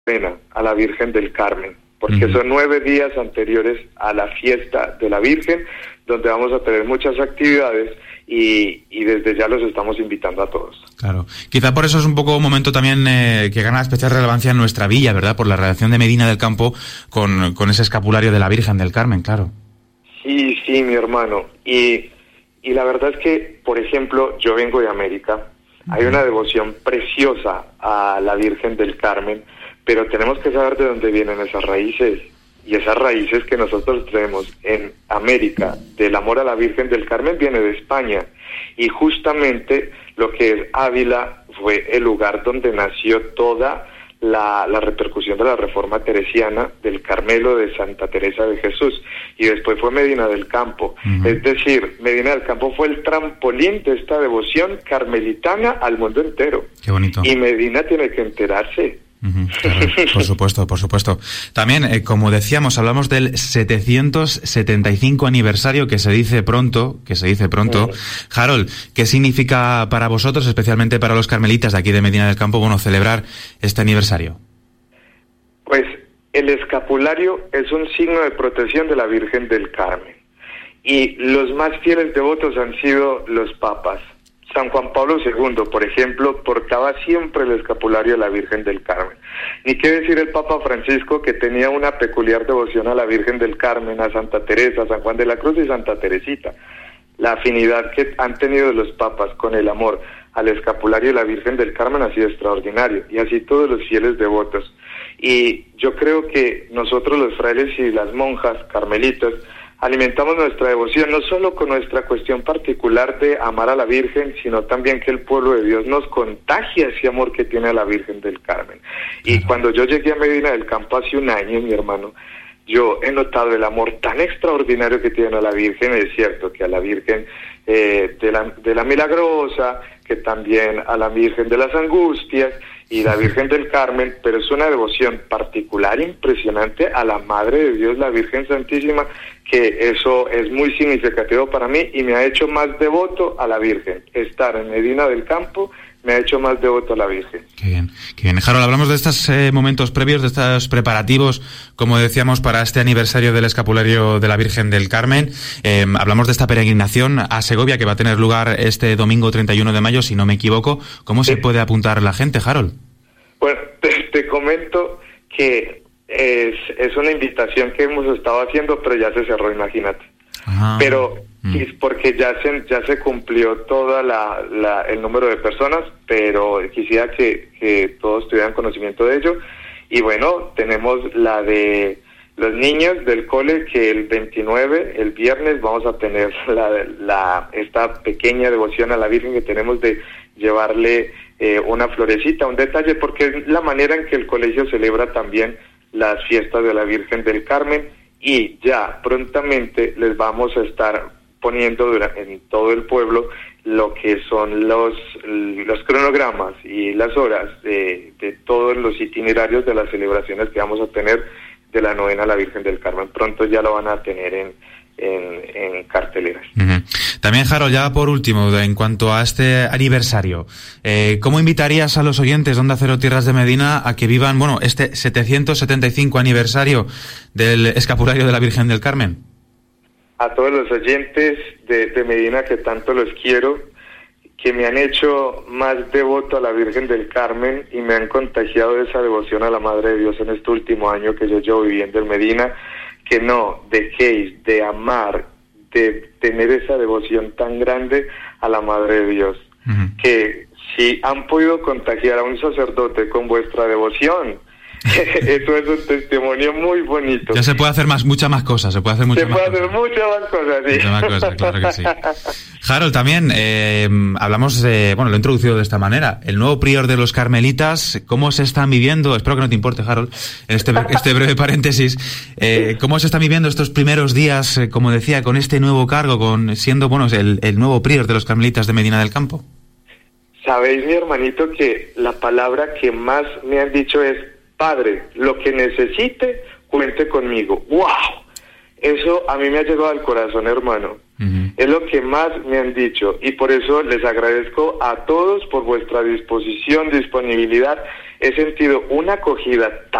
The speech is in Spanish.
a la Virgen del Carmen, porque son 9 días anteriores a la fiesta de la Virgen, donde vamos a tener muchas actividades y desde ya los estamos invitando a todos. Claro, quizá por eso es un poco un momento también que gana especial relevancia en nuestra villa, ¿verdad? Por la relación de Medina del Campo con ese escapulario de la Virgen del Carmen, claro. Sí, mi hermano, y la verdad es que, por ejemplo, yo vengo de América, hay una devoción preciosa a la Virgen del Carmen, pero tenemos que saber de dónde vienen esas raíces, y esas raíces que nosotros tenemos en América del amor a la Virgen del Carmen viene de España, y justamente lo que es Ávila fue el lugar donde nació toda la repercusión de la Reforma Teresiana del Carmelo de Santa Teresa de Jesús, y después fue Medina del Campo. Es decir, Medina del Campo fue el trampolín de esta devoción carmelitana al mundo entero. Qué bonito. Y Medina tiene que enterarse. Claro, por supuesto. También, como decíamos, hablamos del 775 aniversario que se dice pronto. Harold, ¿qué significa para vosotros, especialmente para los carmelitas de aquí de Medina del Campo, celebrar este aniversario? Pues el escapulario es un signo de protección de la Virgen del Carmen, y los más fieles devotos han sido los papas. San Juan Pablo II, por ejemplo, portaba siempre el escapulario de la Virgen del Carmen. Ni qué decir el Papa Francisco, que tenía una peculiar devoción a la Virgen del Carmen, a Santa Teresa, a San Juan de la Cruz y Santa Teresita. La afinidad que han tenido los papas con el amor al escapulario de la Virgen del Carmen ha sido extraordinario, y así todos los fieles devotos. Y yo creo que nosotros los frailes y las monjas carmelitas alimentamos nuestra devoción no solo con nuestra cuestión particular de amar a la Virgen, sino también que el pueblo de Dios nos contagia ese amor que tiene a la Virgen del Carmen. Y cuando yo llegué a Medina del Campo hace un año, mi hermano, yo he notado el amor tan extraordinario que tiene a la Virgen. Es cierto que a la Virgen de la Milagrosa, que también a la Virgen de las Angustias y la Virgen del Carmen, pero es una devoción particular, impresionante a la Madre de Dios, la Virgen Santísima, que eso es muy significativo para mí y me ha hecho más devoto a la Virgen. Estar en Medina del Campo me ha hecho más devoto a la Virgen. Qué bien. Harold, hablamos de estos momentos previos, de estos preparativos, como decíamos, para este aniversario del escapulario de la Virgen del Carmen. Hablamos de esta peregrinación a Segovia que va a tener lugar este domingo 31 de mayo, si no me equivoco. ¿Cómo se puede apuntar la gente, Harold? Bueno, te comento que es una invitación que hemos estado haciendo, pero ya se cerró, imagínate. Pero es porque ya se cumplió toda el número de personas, pero quisiera que todos tuvieran conocimiento de ello. Y bueno, tenemos la de los niños del cole, que el 29, el viernes, vamos a tener esta pequeña devoción a la Virgen que tenemos de llevarle una florecita, un detalle, porque es la manera en que el colegio celebra también las fiestas de la Virgen del Carmen. Y ya prontamente les vamos a estar poniendo en todo el pueblo lo que son los cronogramas y las horas de todos los itinerarios de las celebraciones que vamos a tener de la novena a la Virgen del Carmen. Pronto ya lo van a tener en carteleras. También, Harold, ya por último, en cuanto a este aniversario, ¿cómo invitarías a los oyentes de Onda Cero Tierras de Medina a que vivan, este 775 aniversario del escapulario de la Virgen del Carmen? A todos los oyentes de Medina, que tanto los quiero, que me han hecho más devoto a la Virgen del Carmen y me han contagiado de esa devoción a la Madre de Dios en este último año que yo llevo viviendo en Medina, que no dejéis de amar, de tener esa devoción tan grande a la Madre de Dios, que si han podido contagiar a un sacerdote con vuestra devoción, eso es un testimonio muy bonito. Ya se puede hacer muchas más cosas, muchas más cosas, sí. Muchas más cosas, claro que sí. Harold, también hablamos de, lo he introducido de esta manera, el nuevo prior de los carmelitas. ¿Cómo se están viviendo? Espero que no te importe, Harold, en este breve paréntesis. ¿Cómo se están viviendo estos primeros días, como decía, con este nuevo cargo, siendo el nuevo prior de los carmelitas de Medina del Campo? Sabéis, mi hermanito, que la palabra que más me han dicho es: Padre, lo que necesite, cuente conmigo. ¡Wow! Eso a mí me ha llegado al corazón, hermano. Es lo que más me han dicho y por eso les agradezco a todos por vuestra disposición, disponibilidad. He sentido una acogida tan